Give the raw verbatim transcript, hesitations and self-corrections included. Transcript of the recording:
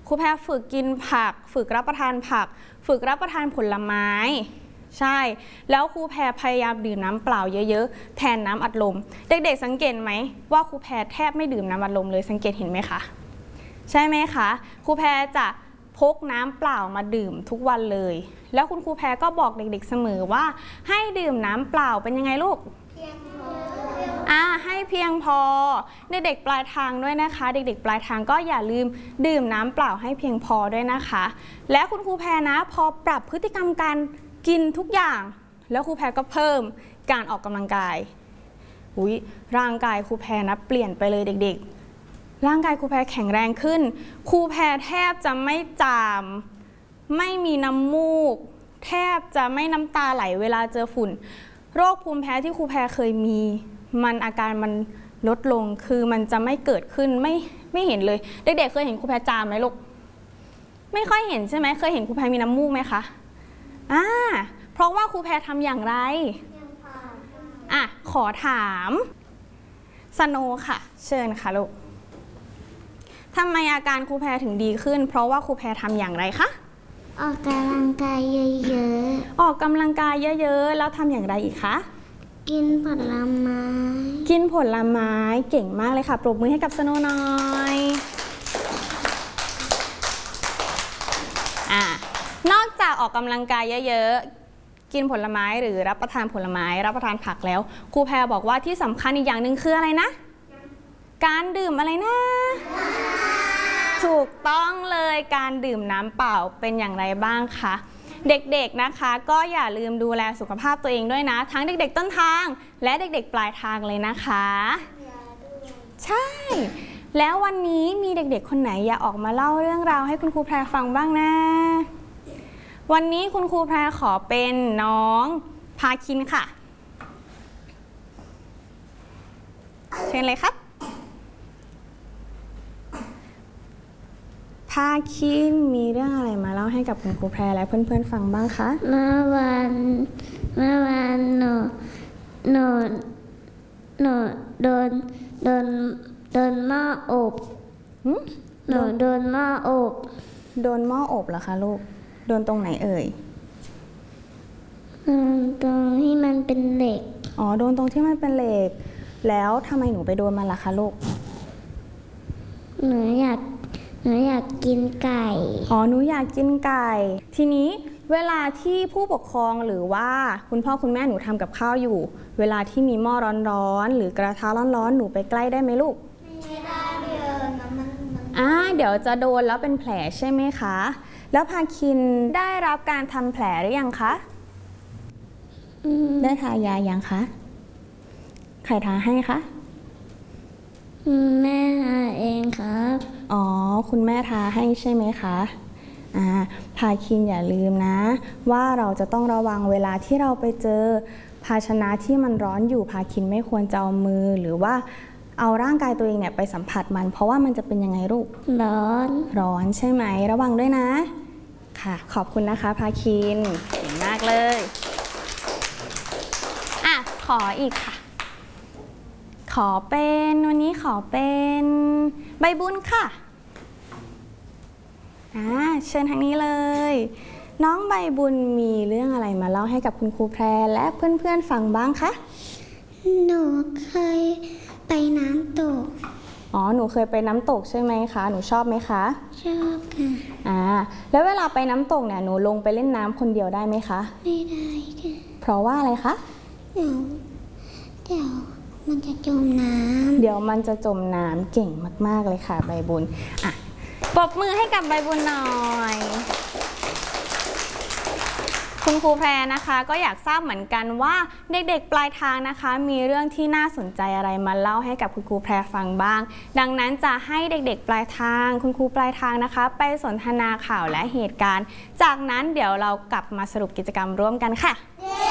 ครูแพรฝึกกินผักฝึกรับประทานผักฝึกรับประทานผลไม้ใช่แล้วครูแพรพยายามดื่มน้ำเปล่าเยอะๆแทนน้ำอัดลมเด็กๆสังเกตไหมว่าครูแพรแทบไม่ดื่มน้ำอัดลมเลยสังเกตเห็นไหมคะใช่ไหมคะครูแพรจะพกน้ำเปล่ามาดื่มทุกวันเลยแล้วคุณครูแพรก็บอกเด็กๆเสมอว่าให้ดื่มน้ำเปล่าเป็นยังไงลูกอ่าให้เพียงพอเด็กๆปลายทางด้วยนะคะเด็กๆปลายทางก็อย่าลืมดื่มน้ำเปล่าให้เพียงพอด้วยนะคะและคุณครูแพรนะพอปรับพฤติกรรมการกินทุกอย่างแล้วครูแพรก็เพิ่มการออกกำลังกายอุ๊ยร่างกายครูแพรนะเปลี่ยนไปเลยเด็กๆร่างกายครูแพรแข็งแรงขึ้นครูแพรแทบจะไม่จามไม่มีน้ำมูกแทบจะไม่น้ำตาไหลเวลาเจอฝุ่นโรคภูมิแพ้ที่ครูแพรเคยมีมันอาการมันลดลงคือมันจะไม่เกิดขึ้นไม่ไม่เห็นเลยเด็กๆเคยเห็นครูแพรจามไหมลูกไม่ค่อยเห็นใช่ไหมเคยเห็นครูแพรมีน้ำมูกไหมคะอ่าเพราะว่าครูแพรทำอย่างไรอ่ะขอถามสโนค่ะเชิญค่ะลูกทำไมอาการครูแพรถึงดีขึ้นเพราะว่าครูแพรทำอย่างไรคะออกกำลังกายเยอะๆออกกำลังกายเยอะๆแล้วทำอย่างไรอีกคะกินผลไม้กินผลไม้เก่งมากเลยค่ะปรบมือให้กับสโนหน่อยอ่านอกจากออกกำลังกายเยอะๆกินผลไม้หรือรับประทานผลไม้รับประทานผักแล้วครูแพรบอกว่าที่สำคัญอีกอย่างหนึ่งคืออะไรนะการดื่มอะไรนะถูกต้องเลยการดื่มน้ำเปล่าเป็นอย่างไรบ้างคะเด็กๆนะคะก็อย่าลืมดูแลสุขภาพตัวเองด้วยนะทั้งเด็กๆต้นทางและเด็กๆปลายทางเลยนะคะใช่แล้ววันนี้มีเด็กๆคนไหนอยากออกมาเล่าเรื่องราวให้คุณครูแพรฟังบ้างนะวันนี้คุณครูแพรขอเป็นน้องพาคินค่ะเชิญเลยครับพาคินมีเรื่องอะไรมาเล่าให้กับคุณครูแพรและเพื่อนๆฟังบ้างคะเมื่อวันเมื่อวันหนูหนูหนูโดนโดนโดนหม้ออบหนูโดนหม้ออบโดนหม้ออบเหรอคะลูกโดนตรงไหนเอ่ยตรงที่มันเป็นเหล็กอ๋อโดนตรงที่มันเป็นเหล็กแล้วทำไมหนูไปโดนมันล่ะคะลูกหนูอยากหนูอยากกินไก่อ๋อหนูอยากกินไก่ทีนี้เวลาที่ผู้ปกครองหรือว่าคุณพ่อคุณแม่หนูทำกับข้าวอยู่เวลาที่มีหม้อร้อนๆหรือกระทะร้อนๆหนูไปใกล้ได้ไหมลูกไม่ได้เดี๋ยวมันอ่าเดี๋ยวจะโดนแล้วเป็นแผลใช่ไหมคะแล้วพาคินได้รับการทำแผลหรือยังคะได้ทายายังคะใครทาให้คะแม่ทาเองครับอ๋อคุณแม่ทาให้ใช่ไหมคะอ่าพาคินอย่าลืมนะว่าเราจะต้องระวังเวลาที่เราไปเจอภาชนะที่มันร้อนอยู่พาคินไม่ควรจะเอามือหรือว่าเอาร่างกายตัวเองเนี่ยไปสัมผัสมันเพราะว่ามันจะเป็นยังไงลูกร้อนร้อนใช่ไหมระวังด้วยนะค่ะขอบคุณนะคะพาคินเก่งมากเลยอ่ะขออีกค่ะขอเป็นวันนี้ขอเป็นใบบุญค่ะอ่าเชิญทางนี้เลยน้องใบบุญมีเรื่องอะไรมาเล่าให้กับคุณครูแพรและเพื่อนๆฟังบ้างคะหนูเคยไปน้ำตกอ๋อหนูเคยไปน้ำตกใช่ไหมคะหนูชอบไหมคะชอบค่ะอ่าแล้วเวลาไปน้ำตกเนี่ยหนูลงไปเล่นน้ำคนเดียวได้ไหมคะไม่ได้ค่ะเพราะว่าอะไรคะเดี๋ยวเดี๋ยวมันจะจมน้ำเดี๋ยวมันจะจมน้ำเก่งมากๆเลยค่ะใบบุญอ่ะปรบมือให้กับใบบุญหน่อยคุณครูแพรนะคะก็อยากทราบเหมือนกันว่าเด็กๆปลายทางนะคะมีเรื่องที่น่าสนใจอะไรมาเล่าให้กับคุณครูแพรฟังบ้างดังนั้นจะให้เด็กๆปลายทางคุณครูปลายทางนะคะไปสนทนาข่าวและเหตุการณ์จากนั้นเดี๋ยวเรากลับมาสรุปกิจกรรมร่วมกันค่ะ